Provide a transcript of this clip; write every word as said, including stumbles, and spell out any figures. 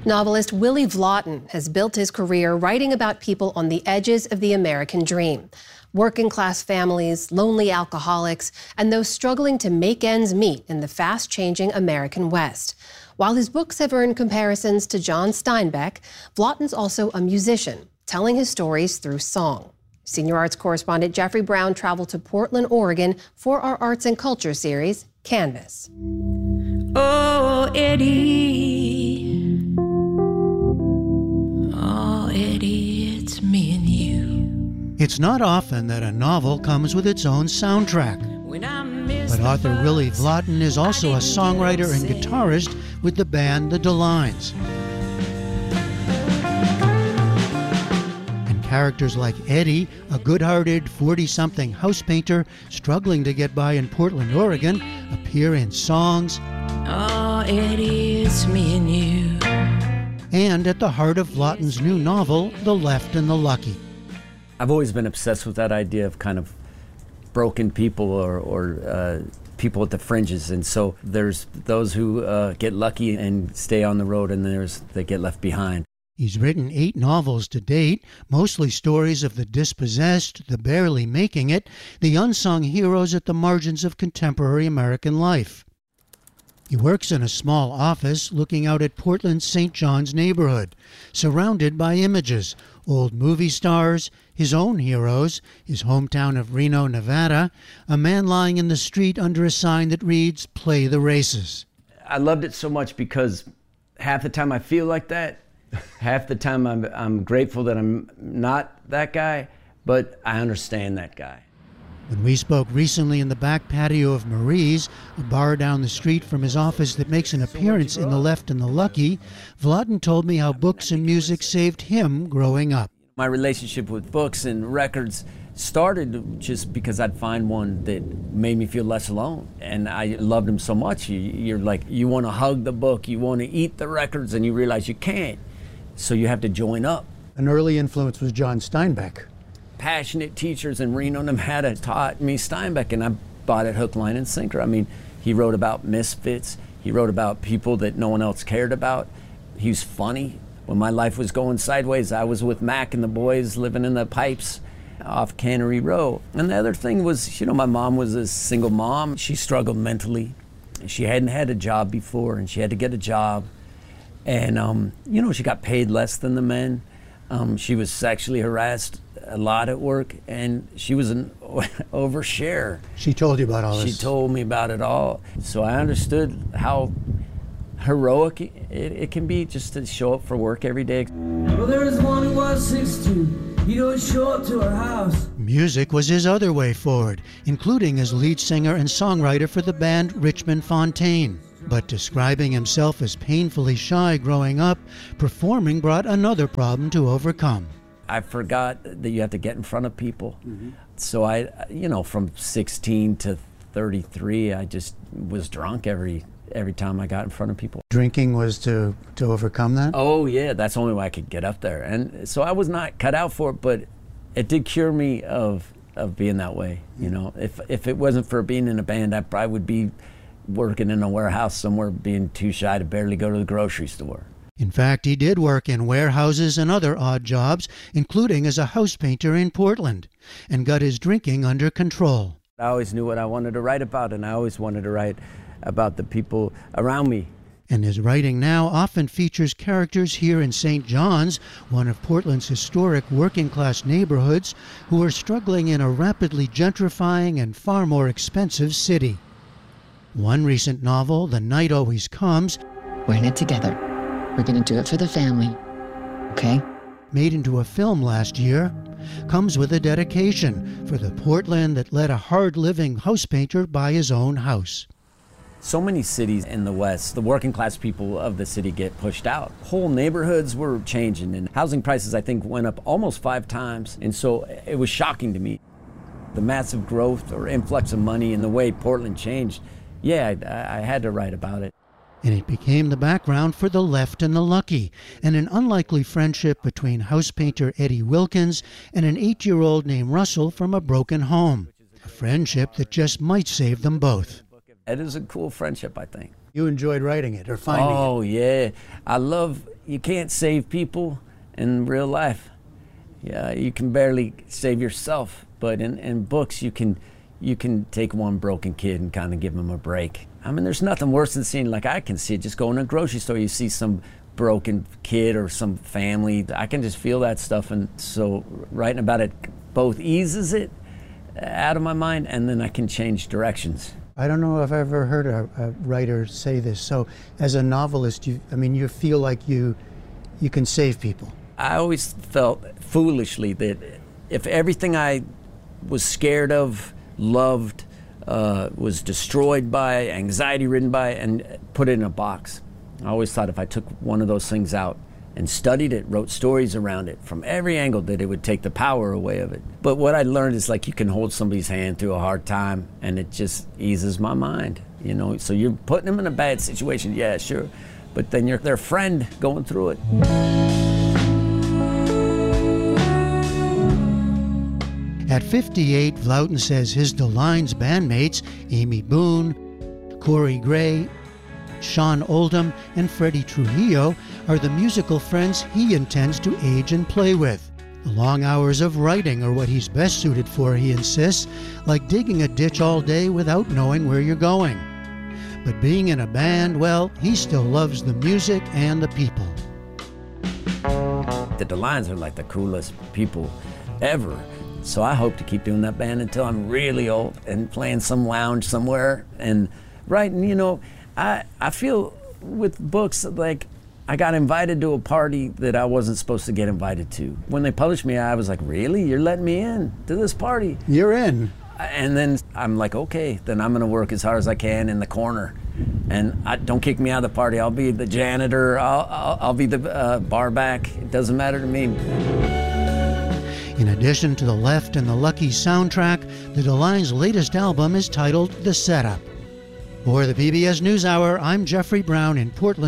Novelist Willie Vloten has built his career writing about people on the edges of the American dream. Working-class families, lonely alcoholics, and those struggling to make ends meet in the fast-changing American West. While his books have earned comparisons to John Steinbeck, Vloten's also a musician, telling his stories through song. Senior arts correspondent Jeffrey Brown traveled to Portland, Oregon for our Arts and Culture series, Canvas. Oh, Eddie. Oh, Eddie, it's me and you. It's not often that a novel comes with its own soundtrack. But author Willie Vloten is also a songwriter and guitarist with the band The DeLines. And characters like Eddie, a good-hearted forty-something house painter struggling to get by in Portland, Oregon, appear in songs. Oh, Eddie, it's me and you. And at the heart of Vloten's new novel, The Left and the Lucky. I've always been obsessed with that idea of kind of broken people or, or uh, people at the fringes. And so there's those who uh, get lucky and stay on the road, and there's that get left behind. He's written eight novels to date, mostly stories of the dispossessed, the barely making it, the unsung heroes at the margins of contemporary American life. He works in a small office looking out at Portland's Saint John's neighborhood, surrounded by images, old movie stars, his own heroes, his hometown of Reno, Nevada, a man lying in the street under a sign that reads, "Play the Races." I loved it so much because half the time I feel like that, half the time I'm, I'm grateful that I'm not that guy, but I understand that guy. When we spoke recently in the back patio of Marie's, a bar down the street from his office that makes an appearance in The Left and the Lucky, Vloten told me how books and music saved him growing up. My relationship with books and records started just because I'd find one that made me feel less alone. And I loved them so much. You, you're like, you want to hug the book, you want to eat the records, and you realize you can't. So you have to join up. An early influence was John Steinbeck. Passionate teachers in Reno, Nevada taught me Steinbeck, and I bought it hook, line, and sinker. I mean, he wrote about misfits. He wrote about people that no one else cared about. He was funny. When my life was going sideways, I was with Mac and the boys living in the pipes off Cannery Row. And the other thing was, you know, my mom was a single mom. She struggled mentally. She hadn't had a job before, and she had to get a job. And, um, you know, she got paid less than the men. Um, she was sexually harassed a lot at work, and she was an overshare. She told you about all this? She told me about it all. So I understood how heroic it, it can be just to show up for work every day. Well, there was one who was sixteen. He'd always show up to her house. Music was his other way forward, including as lead singer and songwriter for the band Richmond Fontaine. But describing himself as painfully shy growing up, performing brought another problem to overcome. I forgot that you have to get in front of people. Mm-hmm. So I, you know, from sixteen to thirty-three, I just was drunk every every time I got in front of people. Drinking was to, to overcome that? Oh, yeah, that's the only way I could get up there. And so I was not cut out for it, but it did cure me of of being that way, you know. If if it wasn't for being in a band, I probably would be working in a warehouse somewhere, being too shy to barely go to the grocery store. In fact, he did work in warehouses and other odd jobs, including as a house painter in Portland, and got his drinking under control. I always knew what I wanted to write about, and I always wanted to write about the people around me. And his writing now often features characters here in Saint John's, one of Portland's historic working-class neighborhoods, who are struggling in a rapidly gentrifying and far more expensive city. One recent novel, The Night Always Comes, we're in it together. We're going to do it for the family, okay? Made into a film last year, comes with a dedication for the Portland that let a hard-living house painter buy his own house. So many cities in the West, the working class people of the city get pushed out. Whole neighborhoods were changing, and housing prices, I think, went up almost five times. And so it was shocking to me. The massive growth or influx of money and the way Portland changed, yeah, I, I had to write about it. And it became the background for The Left and the Lucky, and an unlikely friendship between house painter Eddie Wilkins and an eight-year-old named Russell from a broken home. A friendship that just might save them both. It is a cool friendship, I think. You enjoyed writing it or finding oh, it? Oh, yeah. I love you can't save people in real life. Yeah, you can barely save yourself, but in, in books you can you can take one broken kid and kind of give him a break. I mean, there's nothing worse than seeing, like I can see it, just going to a grocery store, you see some broken kid or some family. I can just feel that stuff, and so writing about it both eases it out of my mind, and then I can change directions. I don't know if I've ever heard a, a writer say this. So as a novelist, you, I mean, you feel like you you can save people. I always felt foolishly that if everything I was scared of, loved, uh, was destroyed by, anxiety-ridden by, and put it in a box. I always thought if I took one of those things out and studied it, wrote stories around it from every angle, that it would take the power away of it. But what I learned is, like, you can hold somebody's hand through a hard time and it just eases my mind, you know? So you're putting them in a bad situation, yeah, sure, but then you're their friend going through it. At fifty-eight, Vlouten says his The Lines bandmates, Amy Boone, Corey Gray, Sean Oldham, and Freddie Trujillo, are the musical friends he intends to age and play with. The long hours of writing are what he's best suited for, he insists, like digging a ditch all day without knowing where you're going. But being in a band, well, he still loves the music and the people. The DeLines are like the coolest people ever. So I hope to keep doing that band until I'm really old and playing some lounge somewhere and writing, you know, I, I feel with books, like I got invited to a party that I wasn't supposed to get invited to. When they published me, I was like, really? You're letting me in to this party? You're in. And then I'm like, okay, then I'm gonna work as hard as I can in the corner. And I, don't kick me out of the party. I'll be the janitor, I'll, I'll, I'll be the uh, bar back. It doesn't matter to me. In addition to the Left and the Lucky soundtrack, the DeLines' latest album is titled The Setup. For the P B S NewsHour, I'm Jeffrey Brown in Portland.